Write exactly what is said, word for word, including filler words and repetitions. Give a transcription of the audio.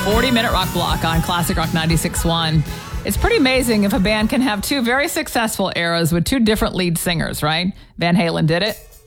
forty-minute rock block on Classic Rock ninety-six point one. It's pretty amazing if a band can have two very successful eras with two different lead singers, right? Van Halen did it.